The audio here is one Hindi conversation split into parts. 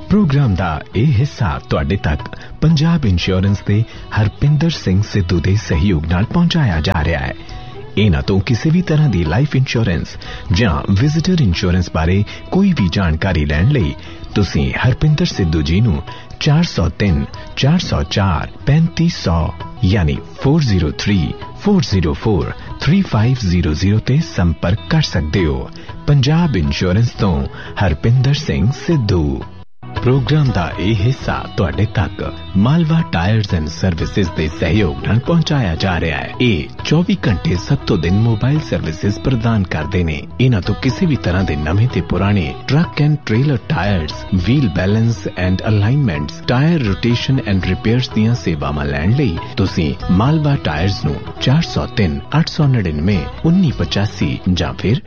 प्रोग्राम ਦਾ ਇਹ ਹਿੱਸਾ ਤੁਹਾਡੇ ਤੱਕ ਪੰਜਾਬ ਇੰਸ਼ੋਰੈਂਸ ਦੇ ਹਰਪਿੰਦਰ ਸਿੰਘ ਸਿੱਧੂ ਦੇ ਸਹਿਯੋਗ ਨਾਲ ਪਹੁੰਚਾਇਆ ਜਾ ਰਿਹਾ ਹੈ। ਇਹਨਾਂ ਤੋਂ ਕਿਸੇ ਵੀ ਤਰ੍ਹਾਂ ਦੀ ਲਾਈਫ ਇੰਸ਼ੋਰੈਂਸ ਜਾਂ ਵਿਜ਼ਿਟਰ ਇੰਸ਼ੋਰੈਂਸ ਬਾਰੇ ਕੋਈ ਵੀ ਜਾਣਕਾਰੀ ਲੈਣ ਲਈ ਤੁਸੀਂ ਹਰਪਿੰਦਰ ਸਿੱਧੂ ਜੀ ਨੂੰ 403 404 3500 यानी 403-404-3500 ਤੇ ਸੰਪਰਕ ਕਰ ਸਕਦੇ ਹੋ। ਪੰਜਾਬ ਇੰਸ਼ੋਰੈਂਸ ਤੋਂ ਹਰਪਿੰਦਰ ਸਿੰਘ ਸਿੱਧੂ। प्रोग्राम ਦਾ ਇਹ ਹਿੱਸਾ ਤੁਹਾਡੇ ਤੱਕ ਮਾਲਵਾ ਟਾਇਰਸ ਐਂਡ ਸਰਵਿਸਿਜ਼ ਦੇ ਸਹਿਯੋਗ ਨਾਲ ਪਹੁੰਚਾਇਆ ਜਾ ਰਿਹਾ ਹੈ। ਇਹ 24 ਘੰਟੇ 7 ਦਿਨ ਮੋਬਾਈਲ ਸਰਵਿਸਿਜ਼ ਪ੍ਰਦਾਨ ਕਰਦੇ ਨੇ। ਇਹਨਾਂ ਤੋਂ ਕਿਸੇ ਵੀ ਤਰ੍ਹਾਂ ਦੇ ਨਵੇਂ ਤੇ ਪੁਰਾਣੇ truck and trailer tyres, wheel balance and ਅਲਾਈਨਮੈਂਟਸ, tyre rotation and repairs ਦੀਆਂ ਸੇਵਾਵਾਂ ਲੈਣ ਲਈ ਤੁਸੀਂ ਮਾਲਵਾ ਟਾਇਰਸ ਨੂੰ 403 899 1985 ਜਾਂ ਫਿਰ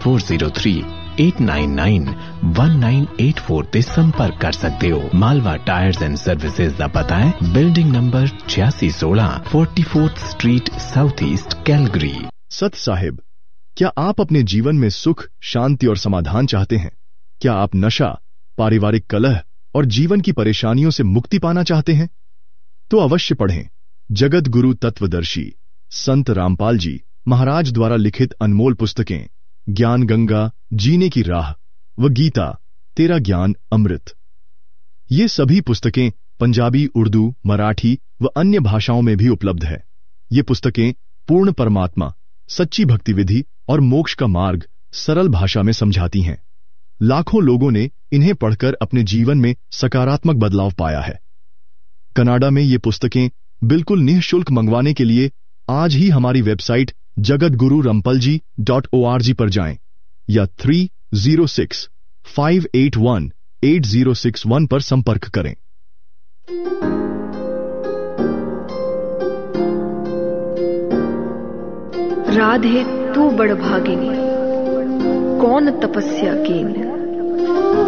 403-899-1984 ਤੇ ਸੰਪਰਕ ਕਰ ਸਕਦੇ ਹੋ। ਮਾਲਵਾ ਟਾਇਰਸ ਐਂਡ सर्विसेज ਦਾ ਪਤਾ ਹੈ building number 8616 44th street south east Calgary. सत साहिब, क्या आप अपने जीवन में सुख, शांति और समाधान चाहते हैं? क्या आप नशा, पारिवारिक कलह और जीवन की परेशानियों से मुक्ति पाना चाहते हैं? तो अवश्य पढ़ें जगत गुरु तत्वदर्शी संत रामपाल जी महाराज द्वारा लिखित अनमोल पुस्तकें ज्ञान गंगा, जीने की राह व गीता, तेरा ज्ञान अमृत। ये सभी पुस्तकें पंजाबी, उर्दू, मराठी व अन्य भाषाओं में भी उपलब्ध है। ये पुस्तकें पूर्ण परमात्मा, सच्ची भक्ति विधि और मोक्ष का मार्ग सरल भाषा में समझाती हैं। लाखों लोगों ने इन्हें पढ़कर अपने जीवन में सकारात्मक बदलाव पाया है। कनाडा में ये पुस्तकें बिल्कुल निःशुल्क मंगवाने के लिए आज ही हमारी वेबसाइट jagatgururampalji.org पर जाएं या 306-581-8061 पर संपर्क करें। राधे तू बड़ भागिनी, कौन तपस्या कीन,